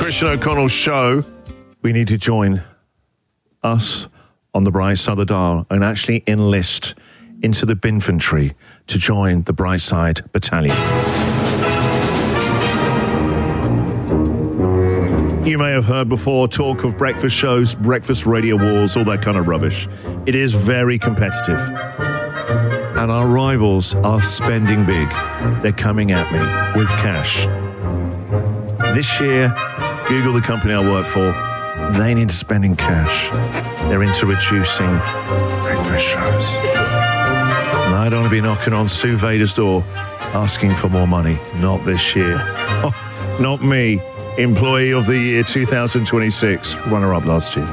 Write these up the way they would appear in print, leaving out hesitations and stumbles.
Christian O'Connell Show. We need to join us on the bright side of the dial and actually enlist into the Binfantry to join the Brightside Battalion. You may have heard before talk of breakfast shows, breakfast radio wars, all that kind of rubbish. It is very competitive. And our rivals are spending big. They're coming at me with cash. This year, Google, the company I work for, they need to spend in cash. They're into reducing breakfast shows. And I don't want to be knocking on Sue Vader's door asking for more money. Not this year. Oh, not me. Employee of the Year 2026, runner-up last year.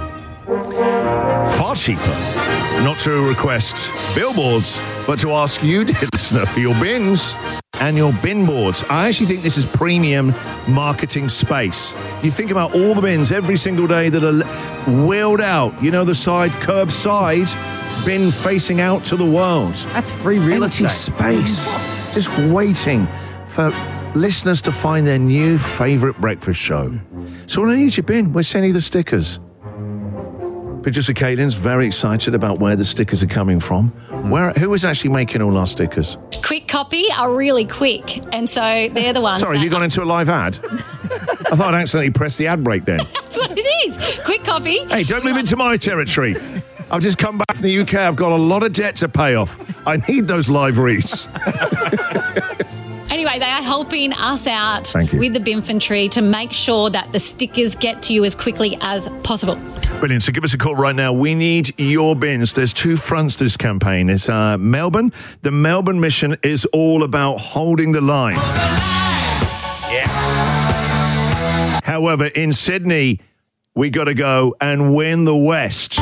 Far cheaper not to request billboards, but to ask you, dear listener, for your bins and your bin boards. I actually think this is premium marketing space. You think about all the bins every single day that are wheeled out, you know, the curbside bin facing out to the world. That's free real estate. Empty space, just waiting for listeners to find their new favourite breakfast show. So when I need your bin, we're sending you the stickers. Producer Caitlin's very excited about where the stickers are coming from. Who is actually making all our stickers? Quick Copy are really quick, and so they're the ones. Sorry, have you gone into a live ad? I thought I'd accidentally pressed the ad break then. That's what it is. Quick Copy. Hey, don't move into my territory. I've just come back from the UK. I've got a lot of debt to pay off. I need those live reads. Anyway, they are helping us out with the Binfantry to make sure that the stickers get to you as quickly as possible. Brilliant. So give us a call right now. We need your bins. There's two fronts to this campaign. It's Melbourne. The Melbourne mission is all about holding the line. Yeah. However, in Sydney, we got to go and win the West.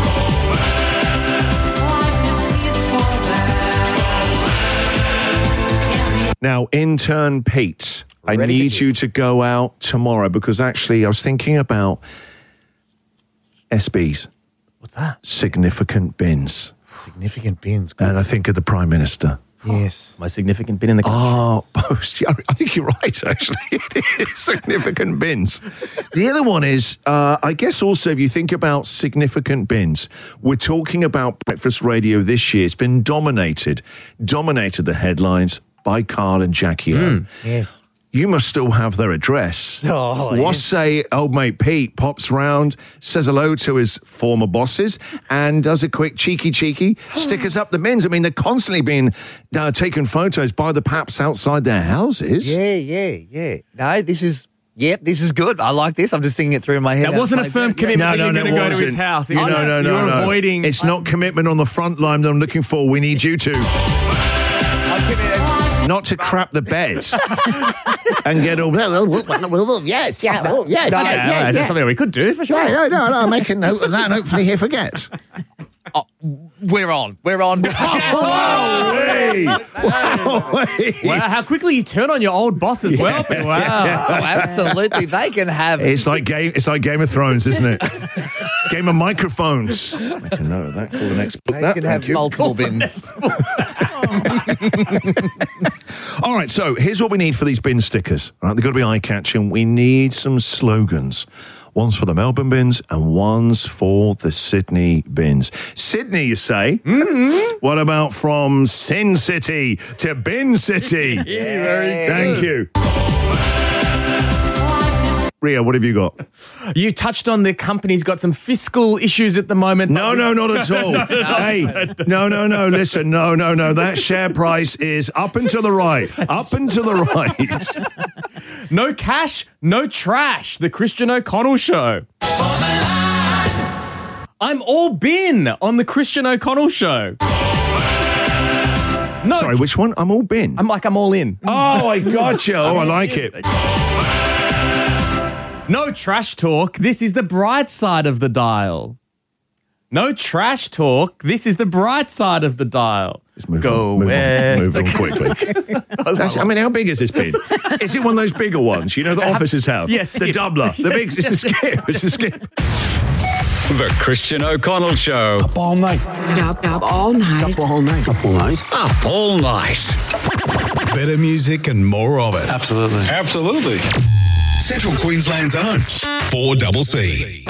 Now, intern Pete, I need you to go out tomorrow because actually I was thinking about SBs. What's that? Significant bins. Significant bins. Good. And I think of the Prime Minister. Yes. My significant bin in the country. Oh, post. Yeah, I think you're right, actually. It is significant bins. The other one is, I guess also if you think about significant bins, we're talking about breakfast radio this year. It's been dominated the headlines by Carl and Jackie O. Yes. You must still have their address. Oh, What say old mate Pete pops round, says hello to his former bosses, and does a quick cheeky stickers up the bins. I mean, they're constantly being taken photos by the paps outside their houses. Yeah. No, this is good. I like this. I'm just thinking it through in my head. That wasn't a firm commitment that you're going to go to his house. No. You're avoiding. It's not commitment on the front line that I'm looking for. We need you to. Not to crap the bed and get all. Yes. That's something we could do for sure. No. Make a note of that and hopefully he'll forget. We're on. Wow, how quickly you turn on your old boss as well. Wow. Oh, absolutely. They can have. It's like Game of Thrones, isn't it? Game of microphones. Make a note of that. Call the next. They can have multiple bins. All right, so here's what we need for these bin stickers. All right, they've got to be eye-catching. We need some slogans. One's for the Melbourne bins and one's for the Sydney bins. Sydney, you say? Mm-hmm. What about from Sin City to Bin City? Thank you. Ria, what have you got? You touched on the company's got some fiscal issues at the moment. No, not at all. Hey, no. Listen, no. That share price is up and to the right. Up and to the right. No cash, no trash. The Christian O'Connell Show. I'm all bin on the Christian O'Connell Show. No. Sorry, which one? I'm all bin. I'm all in. Oh, I gotcha. Oh, I like it. No trash talk. This is the bright side of the dial. No trash talk. This is the bright side of the dial. Move on quickly. How big is this bin? Is it one of those bigger ones? You know, the offices have? Yes. The doubler. The big. It's a skip. The Christian O'Connell Show. Up all night. Up all night. Up all night. Up all night. Up all night. Better music and more of it. Absolutely. Central Queensland's own 4CC.